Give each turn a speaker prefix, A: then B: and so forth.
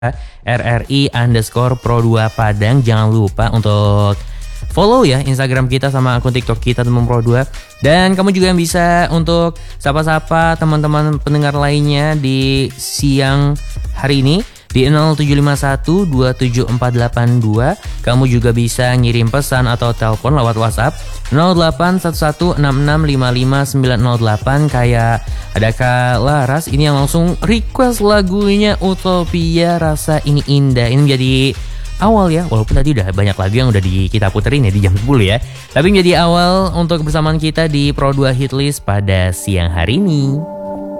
A: RRI_Pro2 Padang. Jangan lupa untuk follow ya Instagram kita sama akun TikTok kita teman Pro2. Dan kamu juga bisa untuk sapa-sapa teman-teman pendengar lainnya di siang hari ini di 0751274882. Kamu juga bisa ngirim pesan atau telepon lewat WhatsApp 081166555908. Kayak ada Kak Laras ini yang langsung request lagunya Utopia, Rasa Ini Indah. Ini menjadi awal ya, walaupun tadi udah banyak lagu yang udah kita puterin ya di jam 10 ya. Tapi menjadi awal untuk kebersamaan kita di Pro2 Hitlist pada siang hari ini.